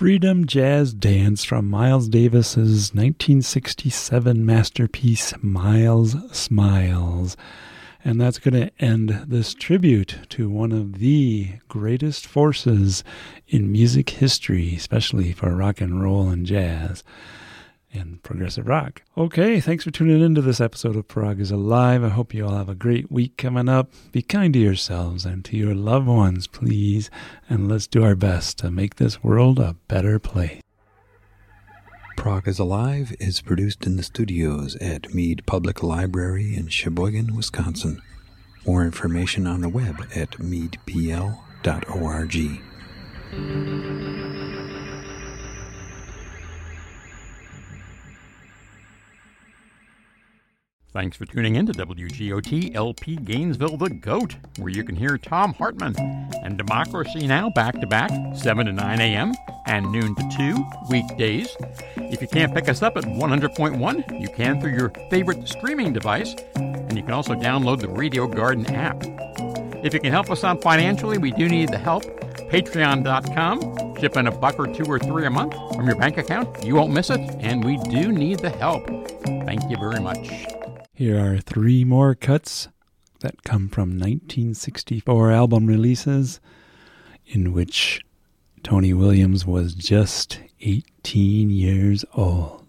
Freedom Jazz Dance from Miles Davis's 1967 masterpiece, Miles Smiles. And that's going to end this tribute to one of the greatest forces in music history, especially for rock and roll and jazz and progressive rock. Okay, thanks for tuning into this episode of Prog is Alive. I hope you all have a great week coming up. Be kind to yourselves and to your loved ones, please. And let's do our best to make this world a better place. Prog is Alive is produced in the studios at Mead Public Library in Sheboygan, Wisconsin. More information on the web at meadpl.org. Thanks for tuning in to WGOT LP Gainesville The GOAT, where you can hear Tom Hartman and Democracy Now! Back-to-back, 7 to 9 a.m. and noon to 2 weekdays. If you can't pick us up at 100.1, you can through your favorite streaming device, and you can also download the Radio Garden app. If you can help us out financially, we do need the help. Patreon.com. Chip in $1 or $2 or $3 a month from your bank account. You won't miss it, and we do need the help. Thank you very much. Here are 3 more cuts that come from 1964 album releases in which Tony Williams was just 18 years old.